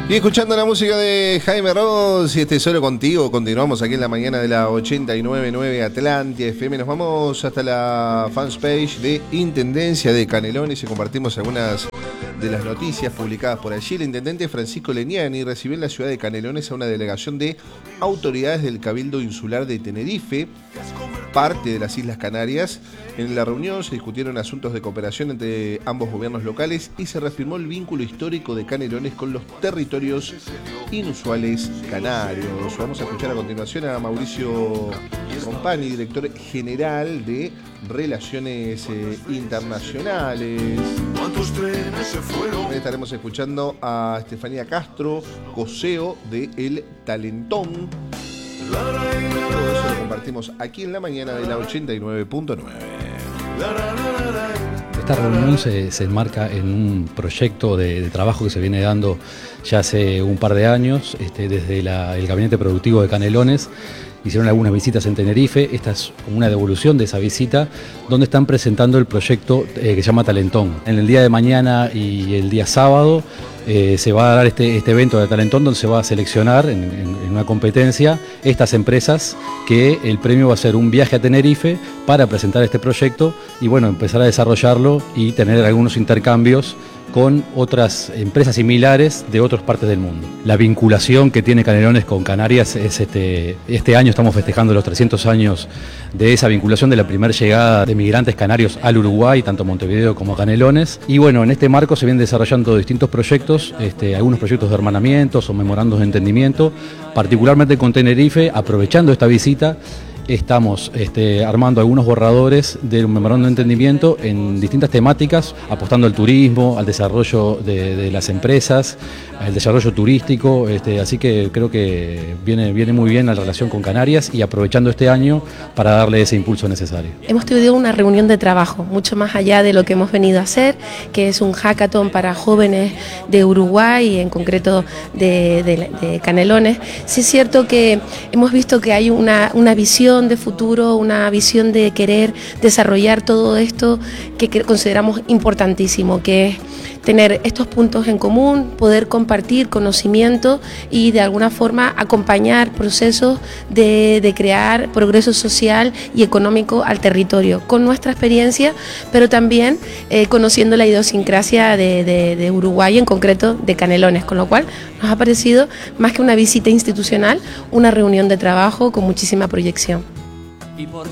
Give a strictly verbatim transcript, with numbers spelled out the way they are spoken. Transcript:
Y escuchando la música de Jaime Ross y este Solo Contigo, continuamos aquí en la mañana de la ochenta y nueve punto nueve Atlantia F M. Nos vamos hasta la fanpage de Intendencia de Canelones y compartimos algunas de las noticias publicadas por allí. El intendente Francisco Legnani recibió en la ciudad de Canelones a una delegación de autoridades del Cabildo Insular de Tenerife, parte de las Islas Canarias. En la reunión se discutieron asuntos de cooperación entre ambos gobiernos locales y se reafirmó el vínculo histórico de Canelones con los territorios inusuales canarios. Vamos a escuchar a continuación a Mauricio Compani, director general de Relaciones eh, Internacionales. También estaremos escuchando a Estefanía Castro, coseo de El Talentón. Todo eso lo compartimos aquí en la mañana de la ochenta y nueve punto nueve. Esta reunión se, se enmarca en un proyecto de, de trabajo que se viene dando ya hace un par de años, este, desde la, el Gabinete Productivo de Canelones. Hicieron algunas visitas en Tenerife. Esta es una devolución de esa visita, donde están presentando el proyecto eh, que se llama Talentón. En el día de mañana y el día sábado eh, se va a dar este, este evento de Talentón, donde se va a seleccionar en, en, en una competencia estas empresas, que el premio va a ser un viaje a Tenerife para presentar este proyecto y bueno, empezar a desarrollarlo y tener algunos intercambios con otras empresas similares de otras partes del mundo. La vinculación que tiene Canelones con Canarias es este, este año estamos festejando los trescientos años de esa vinculación, de la primera llegada de migrantes canarios al Uruguay, tanto Montevideo como Canelones. Y bueno, en este marco se vienen desarrollando distintos proyectos, este, algunos proyectos de hermanamientos o memorandos de entendimiento, particularmente con Tenerife. Aprovechando esta visita, estamos este, armando algunos borradores de un memorándum de entendimiento en distintas temáticas, apostando al turismo, al desarrollo de, de las empresas, al desarrollo turístico, este, así que creo que viene, viene muy bien la relación con Canarias y aprovechando este año para darle ese impulso necesario. Hemos tenido una reunión de trabajo, mucho más allá de lo que hemos venido a hacer, que es un hackathon para jóvenes de Uruguay y en concreto de, de, de Canelones. Sí es cierto que hemos visto que hay una, una visión de futuro, una visión de querer desarrollar todo esto que consideramos importantísimo, que es tener estos puntos en común, poder compartir conocimiento y de alguna forma acompañar procesos de, de crear progreso social y económico al territorio, con nuestra experiencia, pero también eh, conociendo la idiosincrasia de, de, de Uruguay, en concreto de Canelones, con lo cual nos ha parecido más que una visita institucional, una reunión de trabajo con muchísima proyección. Y por